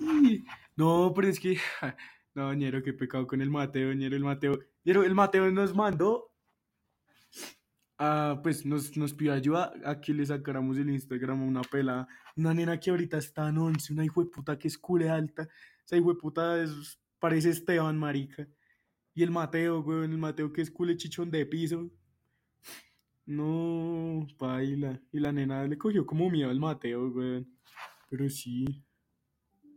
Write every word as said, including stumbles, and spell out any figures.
No, pero es que, no, ñero, qué pecado con el Mateo, ñero, el Mateo. Ñero, el Mateo nos mandó, a, pues nos, nos pidió ayuda a que le sacáramos el Instagram a una pela, una nena que ahorita está en once, una hijueputa que es cule alta. Esa hijueputa es, parece Esteban, marica. Y el Mateo, weón, el Mateo que es cule chichón de piso. No, paila. Y la nena le cogió como miedo al Mateo, weón. Pero sí.